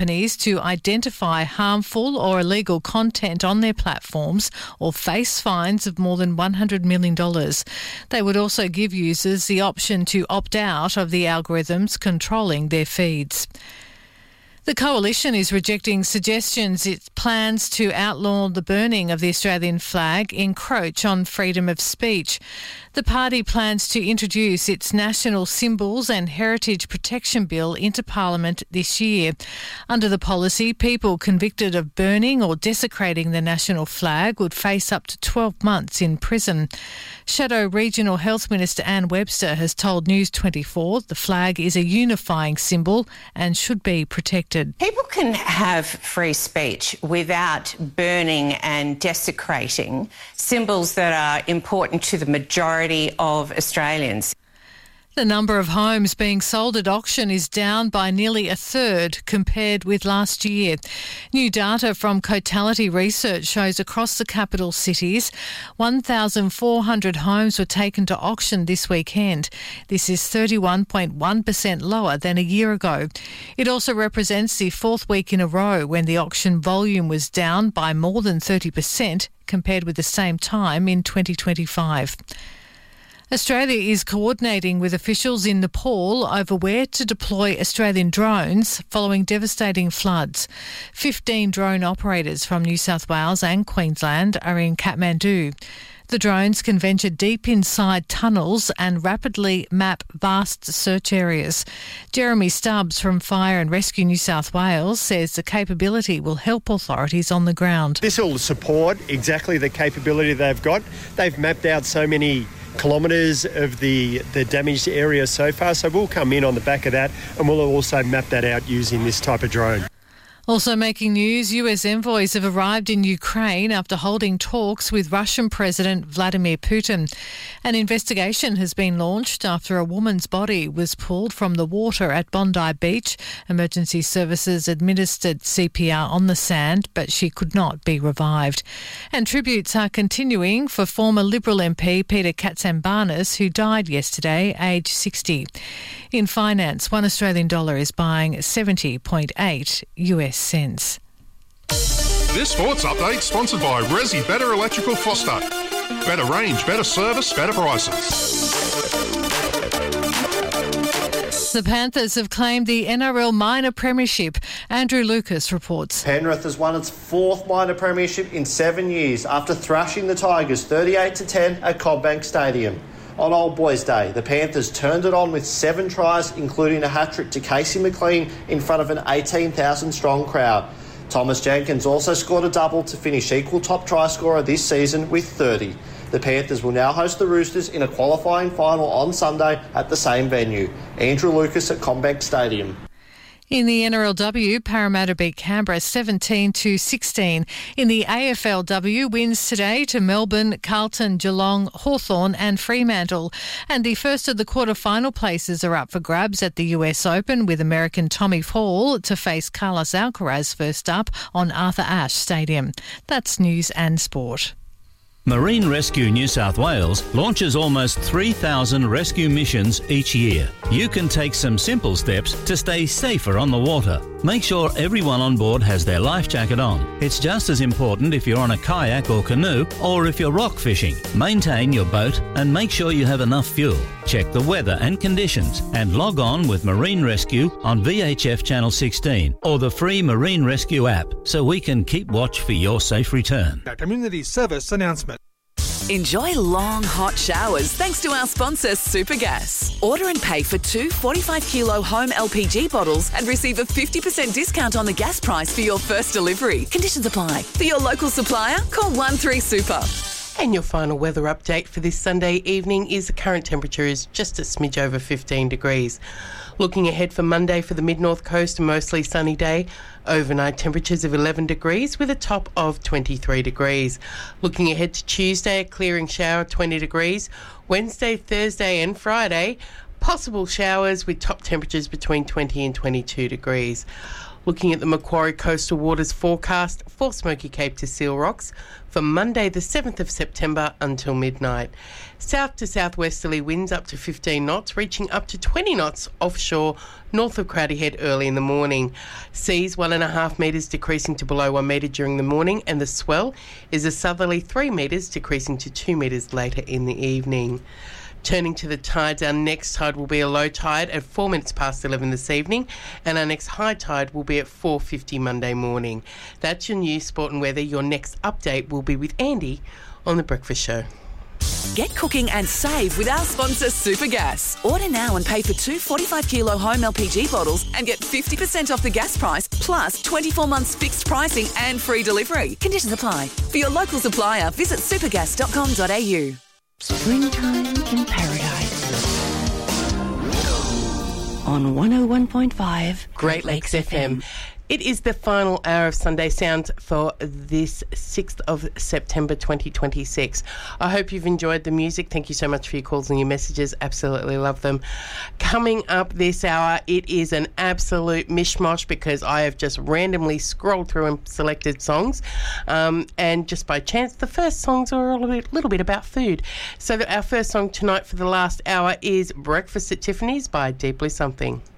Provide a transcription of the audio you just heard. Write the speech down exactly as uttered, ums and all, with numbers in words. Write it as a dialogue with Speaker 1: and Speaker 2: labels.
Speaker 1: companies to identify harmful or illegal content on their platforms or face fines of more than one hundred million dollars. They would also give users the option to opt out of the algorithms controlling their feeds. The Coalition is rejecting suggestions its plans to outlaw the burning of the Australian flag encroach on freedom of speech. The party plans to introduce its National Symbols and Heritage Protection Bill into Parliament this year. Under the policy, people convicted of burning or desecrating the national flag would face up to twelve months in prison. Shadow Regional Health Minister Anne Webster has told News twenty-four the flag is a unifying symbol and should be protected.
Speaker 2: People can have free speech without burning and desecrating symbols that are important to the majority of Australians.
Speaker 1: The number of homes being sold at auction is down by nearly a third compared with last year. New data from Cotality Research shows across the capital cities, one thousand four hundred homes were taken to auction this weekend. This is thirty-one point one percent lower than a year ago. It also represents the fourth week in a row when the auction volume was down by more than thirty percent compared with the same time in twenty twenty-five. Australia is coordinating with officials in Nepal over where to deploy Australian drones following devastating floods. Fifteen drone operators from New South Wales and Queensland are in Kathmandu. The drones can venture deep inside tunnels and rapidly map vast search areas. Jeremy Stubbs from Fire and Rescue New South Wales says the capability will help authorities on the ground.
Speaker 3: This will support exactly the capability they've got. They've mapped out so many kilometres of the, the damaged area so far, so we'll come in on the back of that and we'll also map that out using this type of drone.
Speaker 1: Also making news, U S envoys have arrived in Ukraine after holding talks with Russian President Vladimir Putin. An investigation has been launched after a woman's body was pulled from the water at Bondi Beach. Emergency services administered C P R on the sand, but she could not be revived. And tributes are continuing for former Liberal M P Peter Katsambarnis, who died yesterday, aged sixty. In finance, one Australian dollar is buying seventy point eight U S cents.
Speaker 4: This sports update sponsored by Resi Better Electrical Foster. Better range, better service, better prices.
Speaker 1: The Panthers have claimed the N R L minor premiership. Andrew Lucas reports.
Speaker 5: Penrith has won its fourth minor premiership in seven years after thrashing the Tigers thirty-eight to ten at CommBank Stadium. On Old Boys Day, the Panthers turned it on with seven tries, including a hat-trick to Casey McLean in front of an eighteen thousand strong crowd. Thomas Jenkins also scored a double to finish equal top try scorer this season with thirty. The Panthers will now host the Roosters in a qualifying final on Sunday at the same venue. Andrew Lucas at CommBank Stadium.
Speaker 1: In the N R L W, Parramatta beat Canberra seventeen to sixteen. In the A F L W, wins today to Melbourne, Carlton, Geelong, Hawthorn and Fremantle. And the first of the quarter-final places are up for grabs at the U S Open, with American Tommy Hall to face Carlos Alcaraz first up on Arthur Ashe Stadium. That's news and sport.
Speaker 6: Marine Rescue New South Wales launches almost three thousand rescue missions each year. You can take some simple steps to stay safer on the water. Make sure everyone on board has their life jacket on. It's just as important if you're on a kayak or canoe or if you're rock fishing. Maintain your boat and make sure you have enough fuel. Check the weather and conditions and log on with Marine Rescue on V H F Channel sixteen or the free Marine Rescue app so we can keep watch for your safe return.
Speaker 7: A community service announcement.
Speaker 8: Enjoy long, hot showers thanks to our sponsor, Supergas. Order and pay for two forty-five kilo home L P G bottles and receive a fifty percent discount on the gas price for your first delivery. Conditions apply. For your local supplier, call one three super.
Speaker 9: And your final weather update for this Sunday evening is the current temperature is just a smidge over fifteen degrees. Looking ahead for Monday for the mid-north coast, a mostly sunny day. Overnight temperatures of eleven degrees with a top of twenty-three degrees. Looking ahead to Tuesday, a clearing shower, twenty degrees. Wednesday, Thursday and Friday, possible showers with top temperatures between twenty and twenty-two degrees. Looking at the Macquarie Coastal Waters forecast for Smoky Cape to Seal Rocks for Monday the seventh of September until midnight. South to southwesterly winds up to fifteen knots, reaching up to twenty knots offshore north of Crowdy Head early in the morning. Seas one and a half metres decreasing to below one metre during the morning, and the swell is a southerly three metres decreasing to two metres later in the evening. Turning to the tides, our next tide will be a low tide at four minutes past eleven this evening, and our next high tide will be at four fifty Monday morning. That's your news, sport and weather. Your next update will be with Andy on The Breakfast Show.
Speaker 8: Get cooking and save with our sponsor Supergas. Order now and pay for two forty-five kilo home L P G bottles and get fifty percent off the gas price, plus twenty-four months fixed pricing and free delivery. Conditions apply. For your local supplier, visit supergas dot com dot a u.
Speaker 10: Springtime in Paradise. On one oh one point five
Speaker 9: Great Lakes F M. It is the final hour of Sunday Sounds for this sixth of September twenty twenty-six. I hope you've enjoyed the music. Thank you so much for your calls and your messages. Absolutely love them. Coming up this hour, it is an absolute mishmash because I have just randomly scrolled through and selected songs. Um, and just by chance, the first songs are a little bit, little bit about food. So our first song tonight for the last hour is Breakfast at Tiffany's by Deeply Something.